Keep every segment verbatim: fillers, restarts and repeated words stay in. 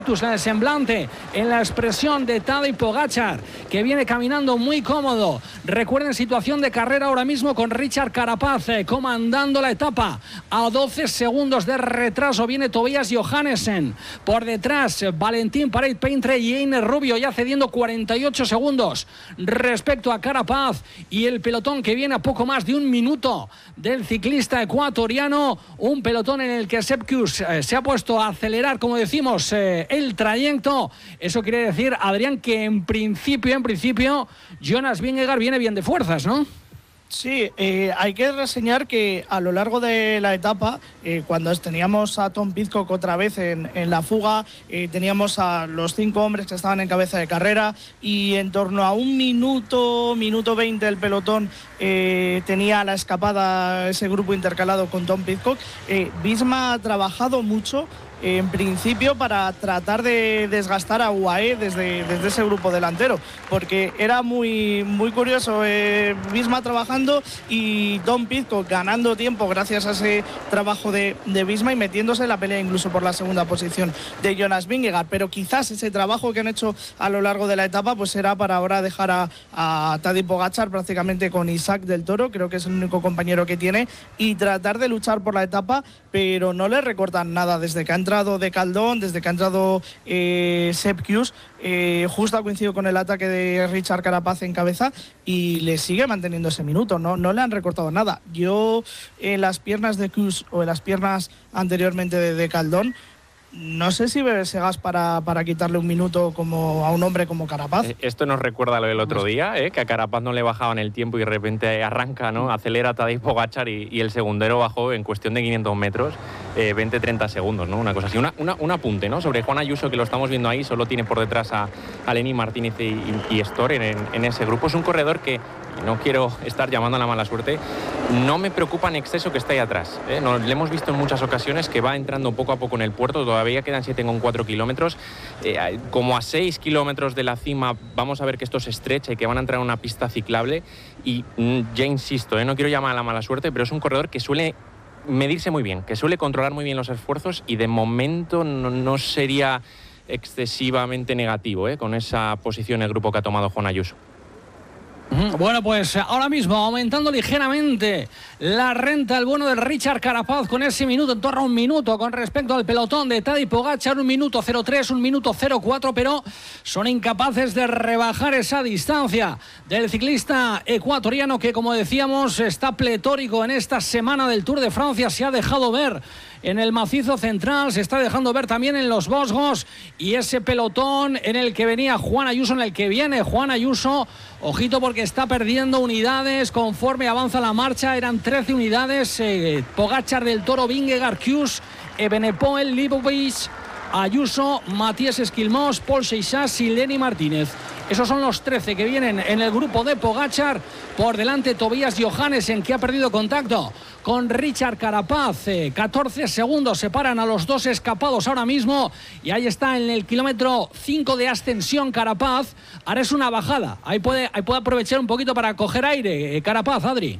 en el semblante, en la expresión de Tadej Pogačar, que viene caminando muy cómodo. Recuerden, situación de carrera ahora mismo con Richard Carapaz eh, comandando la etapa. A doce segundos de retraso viene Tobias Johannesen. Por detrás, Valentín Pareit-Peintre y Einer Rubio ya cediendo cuarenta y ocho segundos respecto a Carapaz. Y el pelotón que viene a poco más de un minuto del ciclista ecuatoriano. Un pelotón en el que Sepp Kuss eh, se ha puesto a acelerar, como decimos, eh, el trayecto. Eso quiere decir, Adrián, que en principio, en principio, Jonas Vingegaard viene bien de fuerzas, ¿no? Sí, eh, hay que reseñar que a lo largo de la etapa, eh, cuando teníamos a Tom Pidcock otra vez en, en la fuga, eh, teníamos a los cinco hombres que estaban en cabeza de carrera y en torno a un minuto, minuto veinte el pelotón eh, tenía la escapada ese grupo intercalado con Tom Pidcock. Eh, Visma ha trabajado mucho en principio para tratar de desgastar a U A E desde, desde ese grupo delantero, porque era muy, muy curioso, eh, Visma trabajando y Tom Pidcock ganando tiempo gracias a ese trabajo de, de Visma y metiéndose en la pelea incluso por la segunda posición de Jonas Vingegaard. Pero quizás ese trabajo que han hecho a lo largo de la etapa pues será para ahora dejar a, a Tadej Pogačar prácticamente con Isaac del Toro, creo que es el único compañero que tiene, y tratar de luchar por la etapa, pero no le recortan nada desde que ha entrado de Caldón, desde que ha entrado eh, Sepp Kuss, eh, justo ha coincidido con el ataque de Richard Carapaz en cabeza y le sigue manteniendo ese minuto, no, no le han recortado nada. Yo en las piernas de Kuss o en las piernas anteriormente de, de Caldón, no sé si bebe ese gas para, para quitarle un minuto como a un hombre como Carapaz. Esto nos recuerda lo del otro día, ¿eh? Que a Carapaz no le bajaban el tiempo y de repente arranca, ¿no? Acelera Tadej Pogačar y, y el segundero bajó en cuestión de quinientos metros, eh, veinte a treinta segundos, ¿no? Una cosa así. Una, una, un apunte, ¿no? Sobre Juan Ayuso, que lo estamos viendo ahí, solo tiene por detrás a, a Lenny Martínez y, y, y Storer en, en ese grupo. Es un corredor que, no quiero estar llamando a la mala suerte, no me preocupa en exceso que esté ahí atrás, ¿eh? No, le hemos visto en muchas ocasiones que va entrando poco a poco en el puerto, todavía quedan siete coma cuatro kilómetros, eh, como a seis kilómetros de la cima vamos a ver que esto se estrecha y que van a entrar en una pista ciclable y mm, ya insisto, ¿eh? No quiero llamar a la mala suerte, pero es un corredor que suele medirse muy bien, que suele controlar muy bien los esfuerzos y de momento no, no sería excesivamente negativo, ¿eh? Con esa posición el grupo que ha tomado Juan Ayuso. Bueno, pues ahora mismo aumentando ligeramente la renta, el bueno de Richard Carapaz con ese minuto, en torno a un minuto con respecto al pelotón de Tadej Pogačar, un minuto cero tres, un minuto cero cuatro, pero son incapaces de rebajar esa distancia del ciclista ecuatoriano que, como decíamos, está pletórico en esta semana del Tour de Francia, se ha dejado ver en el macizo central, se está dejando ver también en los Vosgos, y ese pelotón en el que venía Juan Ayuso, en el que viene Juan Ayuso, ojito porque está perdiendo unidades conforme avanza la marcha, eran trece unidades, eh, Pogačar, del Toro, Vingegaard, Kuss, Evenepoel, Lipovic, Ayuso, Matías Esquilmós, Paul Seixas y Lenny Martínez. Esos son los trece que vienen en el grupo de Pogačar. Por delante Tobias Johannesen, que ha perdido contacto con Richard Carapaz. Eh, catorce segundos separan a los dos escapados ahora mismo. Y ahí está en el kilómetro cinco de ascensión Carapaz. Ahora es una bajada. Ahí puede, ahí puede aprovechar un poquito para coger aire eh, Carapaz, Adri.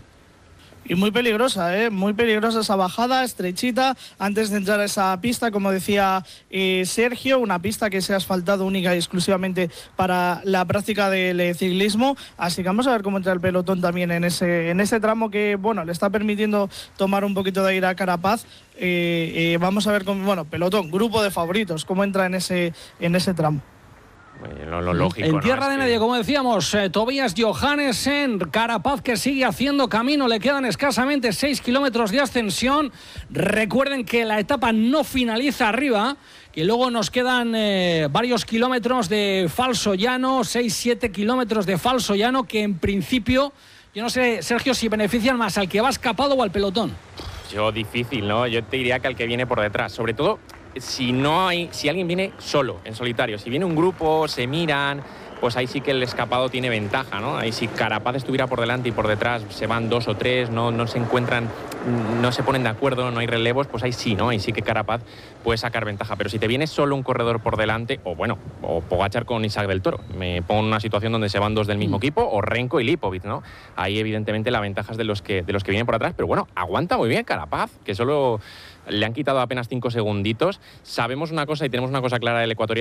Y muy peligrosa, ¿eh? Muy peligrosa esa bajada, estrechita, antes de entrar a esa pista, como decía eh, Sergio, una pista que se ha asfaltado única y exclusivamente para la práctica del eh, ciclismo. Así que vamos a ver cómo entra el pelotón también en ese, en ese tramo que, bueno, le está permitiendo tomar un poquito de aire a Carapaz. Eh, eh, vamos a ver cómo, bueno, pelotón, grupo de favoritos, cómo entra en ese, en ese tramo. Lo, lo lógico, en tierra ¿no? de es nadie, que... como decíamos, eh, Tobias Johannesen, Carapaz que sigue haciendo camino, le quedan escasamente seis kilómetros de ascensión. Recuerden que la etapa no finaliza arriba, que luego nos quedan eh, varios kilómetros de falso llano, seis siete kilómetros de falso llano, que en principio, yo no sé, Sergio, si benefician más al que va escapado o al pelotón. Yo difícil, ¿no? Yo te diría que al que viene por detrás, sobre todo si no hay, si alguien viene solo, en solitario. Si viene un grupo, se miran, pues ahí sí que el escapado tiene ventaja, ¿no? Ahí si Carapaz estuviera por delante y por detrás se van dos o tres, no, no se encuentran, no se ponen de acuerdo, no hay relevos, pues ahí sí, ¿no? Ahí sí que Carapaz puede sacar ventaja. Pero si te viene solo un corredor por delante, o bueno, o Pogačar con Isaac del Toro, me pongo en una situación donde se van dos del mismo equipo, o Renko y Lipovic, ¿no? Ahí evidentemente la ventaja es de los que, de los que vienen por atrás, pero bueno, aguanta muy bien Carapaz, que solo le han quitado apenas cinco segunditos. Sabemos una cosa y tenemos una cosa clara del ecuatoriano.